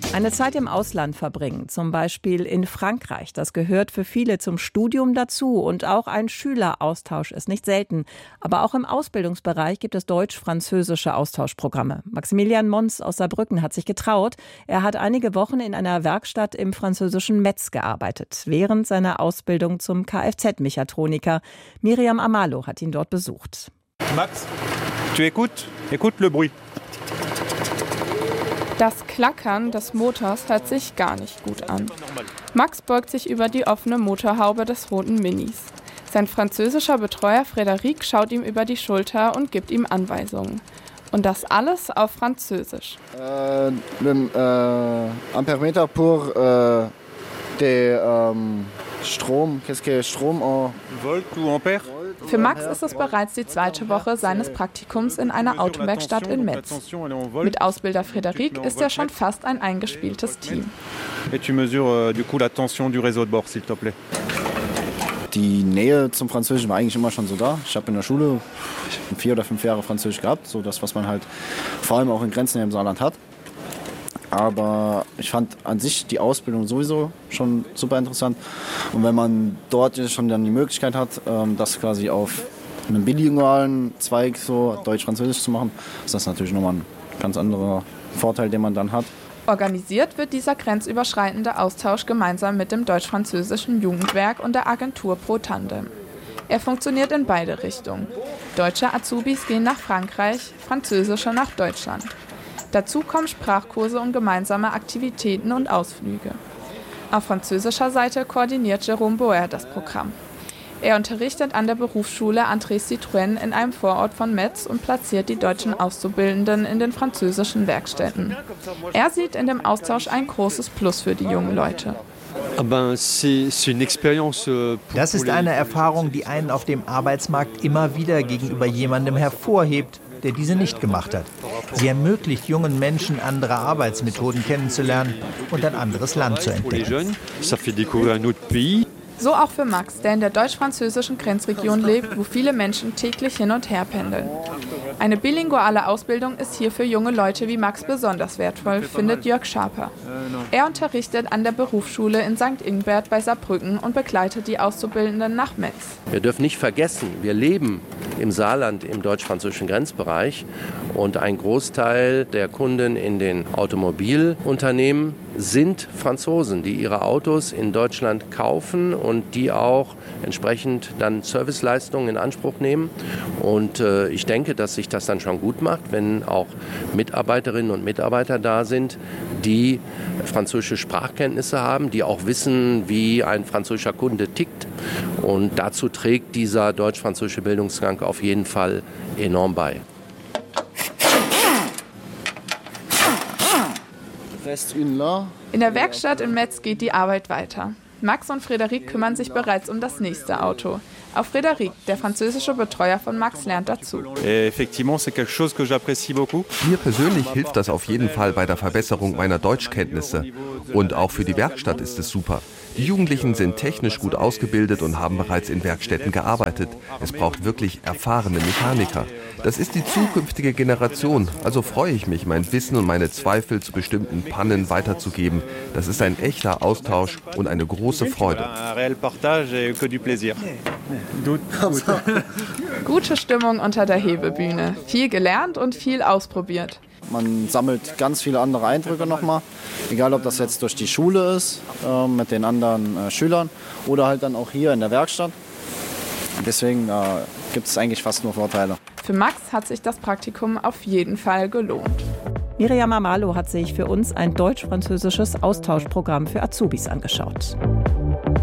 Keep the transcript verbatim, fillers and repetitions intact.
Eine Zeit im Ausland verbringen, zum Beispiel in Frankreich, das gehört für viele zum Studium dazu. Und auch ein Schüleraustausch ist nicht selten. Aber auch im Ausbildungsbereich gibt es deutsch-französische Austauschprogramme. Maximilian Mons aus Saarbrücken hat sich getraut. Er hat einige Wochen in einer Werkstatt im französischen Metz gearbeitet, während seiner Ausbildung zum Kfz-Mechatroniker. Miriam Amalo hat ihn dort besucht. Max, tu écoutes? Écoute le bruit. Das Klackern des Motors hört sich gar nicht gut an. Max beugt sich über die offene Motorhaube des roten Minis. Sein französischer Betreuer Frédéric schaut ihm über die Schulter und gibt ihm Anweisungen. Und das alles auf Französisch. Äh, le, äh, Ampermeter pour äh, de ähm, Strom, qu'est-ce que Strom en Volt ou Ampère? Für Max ist es bereits die zweite Woche seines Praktikums in einer Autowerkstatt in Metz. Mit Ausbilder Frédéric ist er schon fast ein eingespieltes Team. Et tu mesures du coup la tension du réseau de bord, s'il te plaît. Die Nähe zum Französischen war eigentlich immer schon so da. Ich habe in der Schule vier oder fünf Jahre Französisch gehabt, so das, was man halt vor allem auch in Grenzen im Saarland hat. Aber ich fand an sich die Ausbildung sowieso schon super interessant. Und wenn man dort schon dann die Möglichkeit hat, das quasi auf einem bilingualen Zweig so Deutsch-Französisch zu machen, ist das natürlich nochmal ein ganz anderer Vorteil, den man dann hat. Organisiert wird dieser grenzüberschreitende Austausch gemeinsam mit dem Deutsch-Französischen Jugendwerk und der Agentur Pro Tandem. Er funktioniert in beide Richtungen. Deutsche Azubis gehen nach Frankreich, französische nach Deutschland. Dazu kommen Sprachkurse und gemeinsame Aktivitäten und Ausflüge. Auf französischer Seite koordiniert Jérôme Boer das Programm. Er unterrichtet an der Berufsschule André Citroën in einem Vorort von Metz und platziert die deutschen Auszubildenden in den französischen Werkstätten. Er sieht in dem Austausch ein großes Plus für die jungen Leute. Das ist eine Erfahrung, die einen auf dem Arbeitsmarkt immer wieder gegenüber jemandem hervorhebt, der diese nicht gemacht hat. Sie ermöglicht jungen Menschen, andere Arbeitsmethoden kennenzulernen und ein anderes Land zu entdecken. So auch für Max, der in der deutsch-französischen Grenzregion lebt, wo viele Menschen täglich hin und her pendeln. Eine bilinguale Ausbildung ist hier für junge Leute wie Max besonders wertvoll, findet Jörg Schaper. Er unterrichtet an der Berufsschule in Sankt Ingbert bei Saarbrücken und begleitet die Auszubildenden nach Metz. Wir dürfen nicht vergessen, wir leben im Saarland im deutsch-französischen Grenzbereich und ein Großteil der Kunden in den Automobilunternehmen sind Franzosen, die ihre Autos in Deutschland kaufen und die auch entsprechend dann Serviceleistungen in Anspruch nehmen. Und äh, ich denke, dass sich das dann schon gut macht, wenn auch Mitarbeiterinnen und Mitarbeiter da sind, die französische Sprachkenntnisse haben, die auch wissen, wie ein französischer Kunde tickt. Und dazu trägt dieser deutsch-französische Bildungsgang auf jeden Fall enorm bei. In der Werkstatt in Metz geht die Arbeit weiter. Max und Frédéric kümmern sich bereits um das nächste Auto. Auch Frédéric, der französische Betreuer von Max, lernt dazu. Mir persönlich hilft das auf jeden Fall bei der Verbesserung meiner Deutschkenntnisse. Und auch für die Werkstatt ist es super. Die Jugendlichen sind technisch gut ausgebildet und haben bereits in Werkstätten gearbeitet. Es braucht wirklich erfahrene Mechaniker. Das ist die zukünftige Generation. Also freue ich mich, mein Wissen und meine Zweifel zu bestimmten Pannen weiterzugeben. Das ist ein echter Austausch und eine große Freude. Gute Stimmung unter der Hebebühne. Viel gelernt und viel ausprobiert. Man sammelt ganz viele andere Eindrücke nochmal, egal ob das jetzt durch die Schule ist, äh, mit den anderen äh, Schülern oder halt dann auch hier in der Werkstatt. Deswegen äh, gibt es eigentlich fast nur Vorteile. Für Max hat sich das Praktikum auf jeden Fall gelohnt. Miriam Amalo hat sich für uns ein deutsch-französisches Austauschprogramm für Azubis angeschaut.